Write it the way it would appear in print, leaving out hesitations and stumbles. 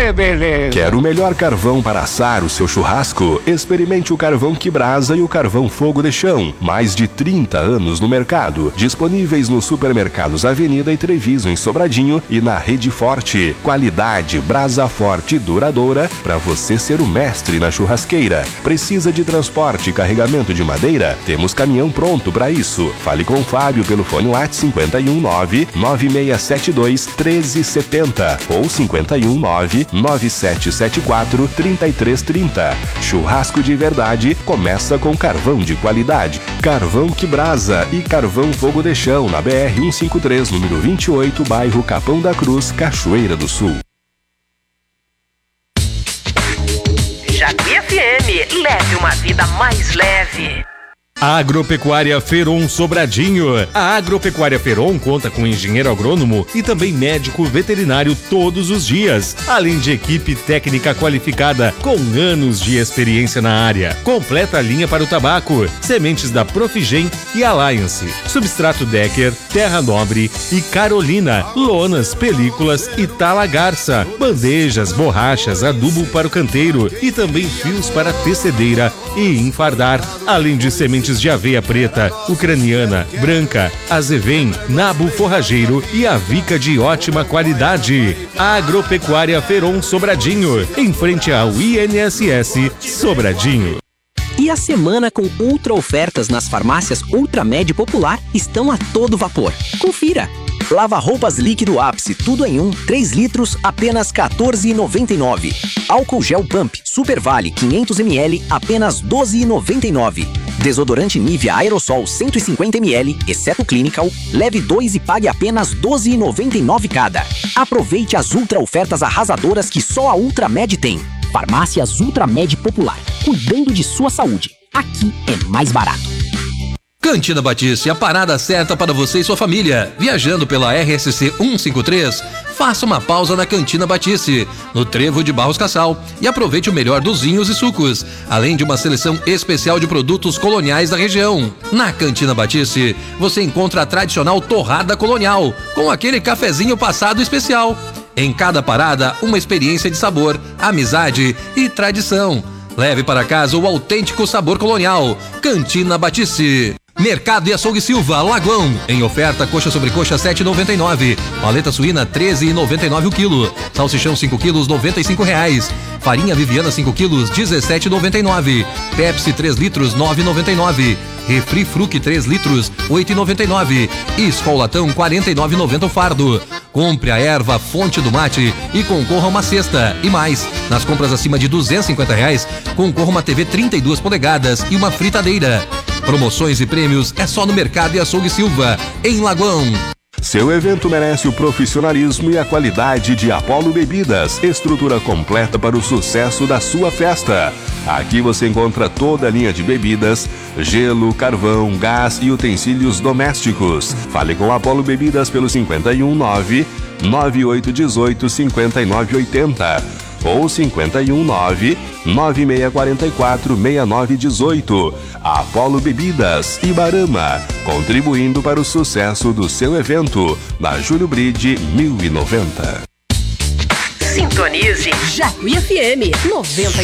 Que beleza! Quer o melhor carvão para assar o seu churrasco? Experimente o carvão que brasa e o carvão fogo de chão. Mais de 30 anos no mercado. Disponíveis nos supermercados Avenida e Treviso em Sobradinho e na Rede Forte. Qualidade, brasa forte e duradoura para você ser o mestre na churrasqueira. Precisa de transporte e carregamento de madeira? Temos caminhão pronto para isso. Fale com o Fábio pelo fone WhatsApp 519-9672-1370 ou 519-9774-3330. Churrasco de verdade começa com carvão de qualidade. Carvão que brasa e carvão fogo de chão na BR-153, número 28, bairro Capão da Cruz, Cachoeira do Sul. Jacuí FM, leve uma vida mais leve. Agropecuária Feron Sobradinho. A Agropecuária Feron conta com engenheiro agrônomo e também médico veterinário todos os dias, além de equipe técnica qualificada com anos de experiência na área. Completa a linha para o tabaco, sementes da Profigen e Alliance, substrato Decker, Terra Nobre e Carolina, lonas, películas e Tala Garça, bandejas, borrachas, adubo para o canteiro e também fios para tecedeira e enfardar, além de sementes de aveia preta, ucraniana, branca, azevém, nabo forrageiro e avica de ótima qualidade. Agropecuária Feron Sobradinho, em frente ao INSS Sobradinho. E a semana com ultra ofertas nas farmácias Ultramed Popular estão a todo vapor. Confira! Lava-roupas líquido Ápice, tudo em 1, 3 litros, apenas R$ 14,99. Álcool gel Pump Super Vale 500 ml, apenas R$ 12,99. Desodorante Nivea Aerosol 150 ml, exceto Clinical, leve 2 e pague apenas R$ 12,99 cada. Aproveite as ultra ofertas arrasadoras que só a Ultramed tem. Farmácias Ultramed Popular, cuidando de sua saúde. Aqui é mais barato. Cantina Batiste, a parada certa para você e sua família. Viajando pela RSC 153, faça uma pausa na Cantina Batiste, no Trevo de Barros Cassal, e aproveite o melhor dos vinhos e sucos, além de uma seleção especial de produtos coloniais da região. Na Cantina Batiste, você encontra a tradicional torrada colonial, com aquele cafezinho passado especial. Em cada parada, uma experiência de sabor, amizade e tradição. Leve para casa o autêntico sabor colonial. Cantina Batiste. Mercado e Açougue Silva, Lagoão. Em oferta, coxa sobre coxa 7,99. Paleta suína 13,99 o quilo. Salsichão 5 quilos, R$95. Farinha Viviana 5 quilos, R$17,99. Pepsi 3 litros, R$9,99. Refri Fruc 3 litros, R$8,99. E Skol Latão, R$49,90 o fardo. Compre a erva Fonte do Mate e concorra a uma cesta. E mais, nas compras acima de R$250, concorra uma TV 32 polegadas e uma fritadeira. Promoções e prêmios é só no Mercado e Açougue Silva, em Lagoão. Seu evento merece o profissionalismo e a qualidade de Apollo Bebidas, estrutura completa para o sucesso da sua festa. Aqui você encontra toda a linha de bebidas, gelo, carvão, gás e utensílios domésticos. Fale com Apollo Bebidas pelo 519-9818-5980 ou 519-9644-6918. Apollo Bebidas, Ibarama, contribuindo para o sucesso do seu evento, na Júlio Bride 1090. Sintonize Jacuí FM 90.